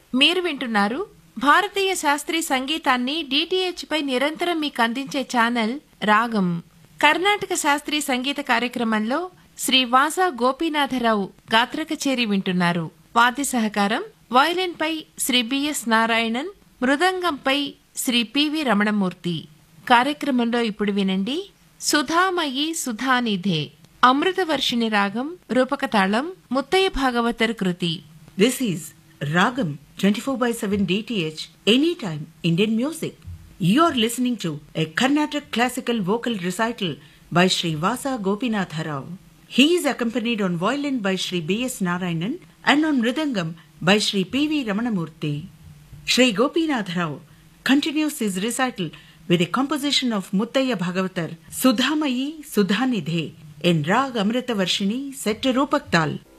మీరు వింటున్నారు భారతీయ శాస్త్రీయ సంగీతాన్ని డిటిహెచ్ పై నిరంతరం మీకు అందించే ఛానల్ రాగం. కర్ణాటక శాస్త్రీయ సంగీత కార్యక్రమంలో శ్రీ వాసా గోపీనాథరావు గాత్ర కచేరీ వింటున్నారు. వాద్య సహకారం వయలిన్ పై శ్రీ బిఎస్ నారాయణన్, మృదంగంపై శ్రీ పివి రమణమూర్తి. కార్యక్రమంలో ఇప్పుడు వినండి సుధామయి సుధానిధే అమృతవర్షిణి రాగం రూపకతాళం ముత్తయ్య భాగవతర్ కృతి. This is Ragam 24/7 DTH Anytime Indian Music. You are listening to a Carnatic classical vocal recital by Sri Vasa Gopinatha Rao. He is accompanied on violin by Sri B.S. Narayanan and on mridangam by Sri P.V. Ramanamurthy. Sri Gopinatha Rao continues his recital with a composition of Muttaya Bhagavatar Sudhamayi Sudhanidhe in Rag Amrita Varshini set to Rupak Tal.